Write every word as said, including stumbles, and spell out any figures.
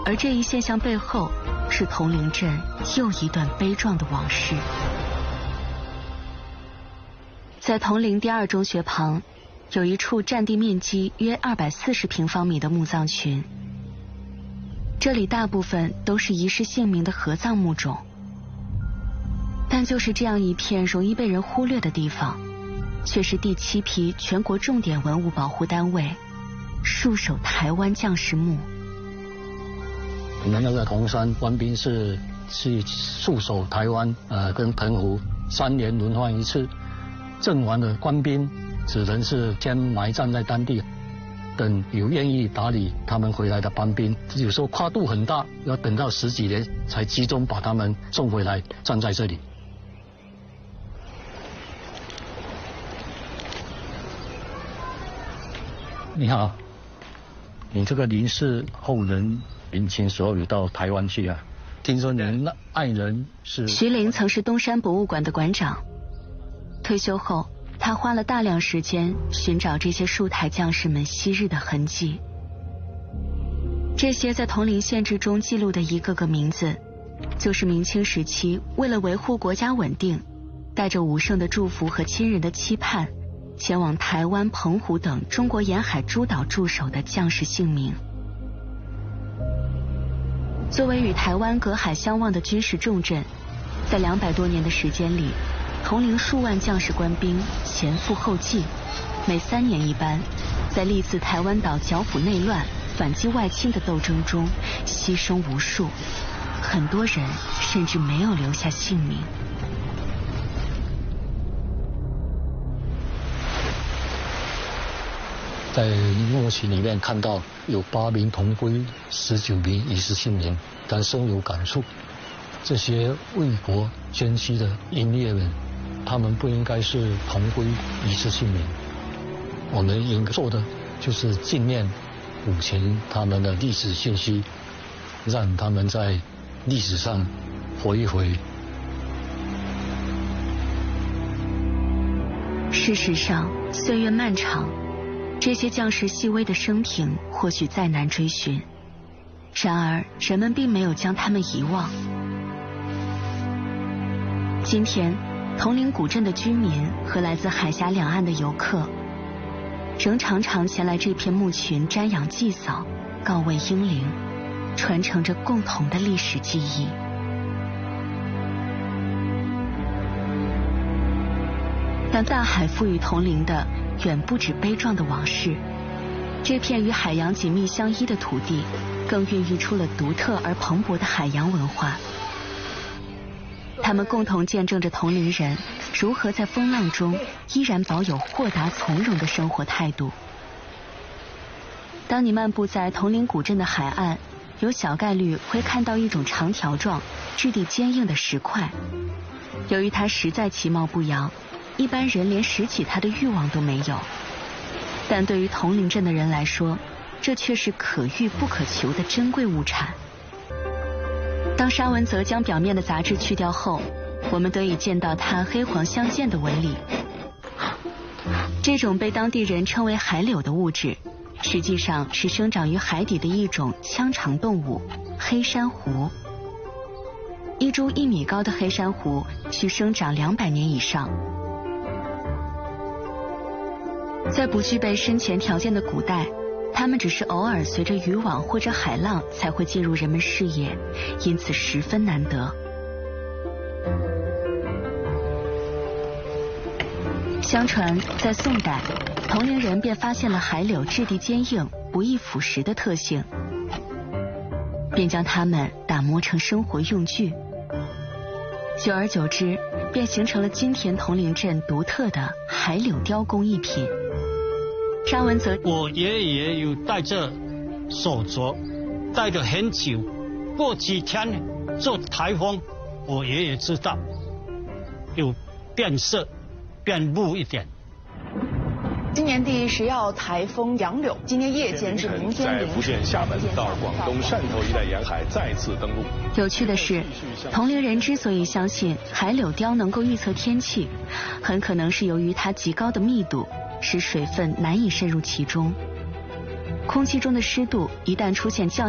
而这一现象背后，是铜陵镇又一段悲壮的往事。在铜陵第二中学旁，有一处占地面积约二百四十平方米的墓葬群。这里大部分都是遗失姓名的合葬墓种，但就是这样一片容易被人忽略的地方，却是第七批全国重点文物保护单位戍守台湾将士墓。 我们那个铜山官兵是去戍守台湾，呃，跟澎湖三年轮换一次。阵亡的官兵只能是先埋葬在当地，等有愿意打理他们回来的班兵，有时候跨度很大，要等到十几年才集中把他们送回来，站在这里。你好，你这个您是后人民情所有到台湾去啊？听说您的爱人是徐林，曾是东山博物馆的馆长。退休后，他花了大量时间寻找这些戍台将士们昔日的痕迹。这些在铜陵县志中记录的一个个名字，就是明清时期为了维护国家稳定，带着武圣的祝福和亲人的期盼，前往台湾、澎湖等中国沿海诸岛驻守的将士姓名。作为与台湾隔海相望的军事重镇，在两百多年的时间里，铜陵数万将士官兵前赴后继，每三年一班，在历次台湾岛剿抚内乱、反击外侵的斗争中牺牲无数，很多人甚至没有留下性命。 在墓群里面看到有八名同归，十九名遗失姓名，但深有感触。这些为国捐躯的英烈们，他们不应该是同归遗失姓名。我们应该做的就是纪念母亲他们的历史信息，让他们在历史上活一回。 事实上，岁月漫长，这些将士细微的生平或许再难追寻，然而人们并没有将他们遗忘。今天，铜陵古镇的居民和来自海峡两岸的游客，仍常常前来这片墓群瞻仰祭扫，告慰英灵，传承着共同的历史记忆。但大海赋予铜陵的远不止悲壮的往事，这片与海洋紧密相依的土地，更孕育出了独特而蓬勃的海洋文化。他们共同见证着铜陵人如何在风浪中依然保有豁达从容的生活态度。当你漫步在铜陵古镇的海岸，有小概率会看到一种长条状、质地坚硬的石块。由于它实在其貌不扬，一般人连拾起它的欲望都没有。但对于铜陵镇的人来说，这却是可遇不可求的珍贵物产。当沙文泽将表面的杂质去掉后，我们得以见到它黑黄相间的纹理。这种被当地人称为海柳的物质，实际上是生长于海底的一种腔肠动物——黑珊瑚。一株一米高的黑珊瑚需生长两百年以上。在不具备深潜条件的古代，它们只是偶尔随着渔网或者海浪才会进入人们视野，因此十分难得。相传，在宋代，铜陵人便发现了海柳质地坚硬、不易腐蚀的特性，便将它们打磨成生活用具。久而久之，便形成了今天铜陵镇独特的海柳雕工艺品。沙文泽， 我爷爷有带着手镯，带了很久，过几天做台风，我爷爷知道有变色变绿一点。 今年第十号台风杨柳，今天夜间至明天凌晨， 在福建厦门到广东汕头一带沿海再次登陆。 有趣的是，铜陵人之所以相信海柳雕能够预测天气，很可能是由于它极高的密度，使水分难以渗入其中。空气中的湿度一旦出现较